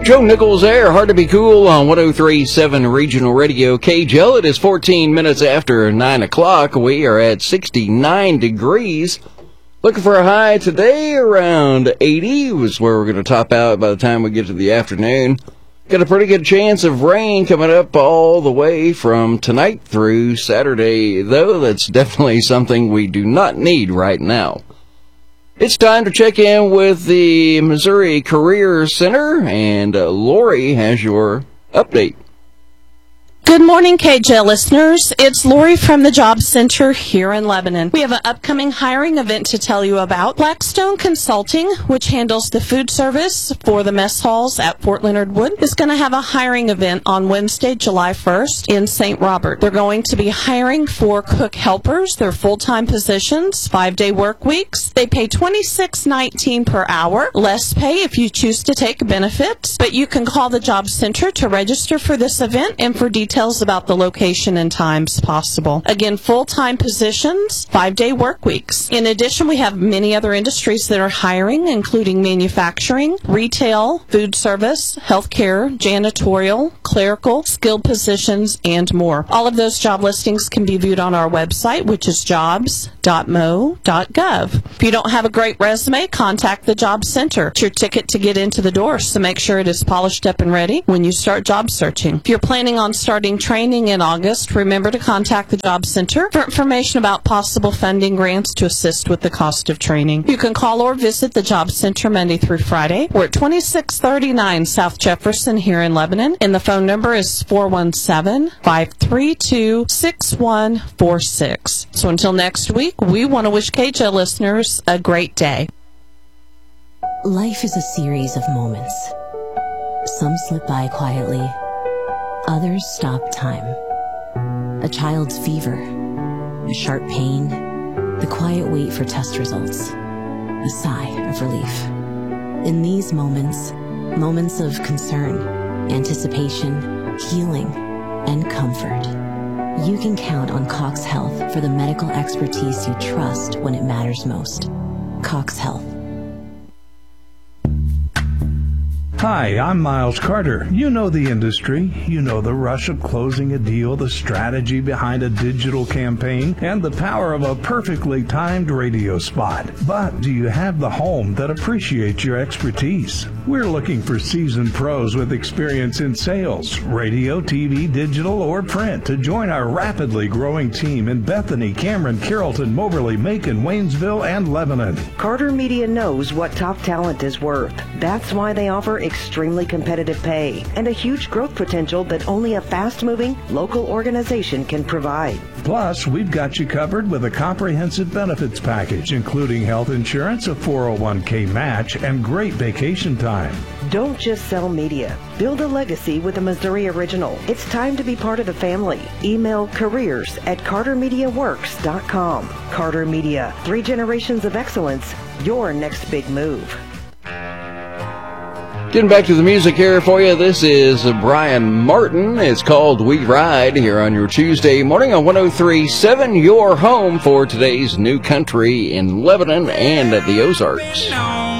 Joe Nichols there, Hard to Be Cool on 103.7 Regional Radio KJL. It is 14 minutes after 9 o'clock. We are at 69 degrees. Looking for a high today around 80 was where we're going to top out by the time we get to the afternoon. Got a pretty good chance of rain coming up all the way from tonight through Saturday, though that's definitely something we do not need right now. It's time to check in with the Missouri Career Center, and Lori has your update. Good morning, KJ listeners. It's Lori from the Job Center here in Lebanon. We have an upcoming hiring event to tell you about. Blackstone Consulting, which handles the food service for the mess halls at Fort Leonard Wood, is going to have a hiring event on Wednesday, July 1st in St. Robert. They're going to be hiring for cook helpers. They're full-time positions, 5-day work weeks. They pay $26.19 per hour. Less pay if you choose to take benefits, but you can call the Job Center to register for this event and for details about the location and times possible. Again, full-time positions, 5-day work weeks. In addition, we have many other industries that are hiring, including manufacturing, retail, food service, healthcare, janitorial, clerical, skilled positions, and more. All of those job listings can be viewed on our website, which is jobs.mo.gov. If you don't have a great resume, contact the Job Center. It's your ticket to get into the door, so make sure it is polished up and ready when you start job searching. If you're planning on starting training in August, remember to contact the Job Center for information about possible funding grants to assist with the cost of training. You can call or visit the Job Center Monday through Friday. We're at 2639 South Jefferson here in Lebanon, and the phone number is 417-532-6146. So until next week, we want to wish KJ listeners a great day. Life is a series of moments. Some slip by quietly. Others stop time. A child's fever, a sharp pain, the quiet wait for test results, a sigh of relief. In these moments, moments of concern, anticipation, healing, and comfort, you can count on Cox Health for the medical expertise you trust when it matters most. Cox Health. Hi, I'm Miles Carter. You know the industry. You know the rush of closing a deal, the strategy behind a digital campaign, and the power of a perfectly timed radio spot. But do you have the home that appreciates your expertise? We're looking for seasoned pros with experience in sales, radio, TV, digital, or print to join our rapidly growing team in Bethany, Cameron, Carrollton, Moberly, Macon, Waynesville, and Lebanon. Carter Media knows what top talent is worth. That's why they offer extremely competitive pay and a huge growth potential that only a fast-moving local organization can provide. Plus, we've got you covered with a comprehensive benefits package, including health insurance, a 401k match, and great vacation time. Don't just sell media. Build a legacy with a Missouri original. It's time to be part of the family. Email careers@cartermediaworks.com. Carter Media, 3 generations of excellence, your next big move. Getting back to the music here for you, this is Brian Martin. It's called We Ride here on your Tuesday morning on 103.7, your home for today's new country in Lebanon and the Ozarks.